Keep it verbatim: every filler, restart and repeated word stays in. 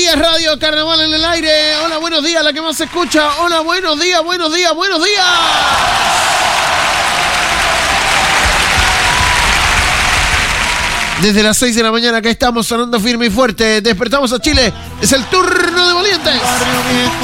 días, Radio Carnaval en el aire. Hola, buenos días, la que más se escucha. Hola, buenos días, buenos días, buenos días. Desde las seis de la mañana acá estamos sonando firme y fuerte. Despertamos a Chile. Es el turno de Valientes.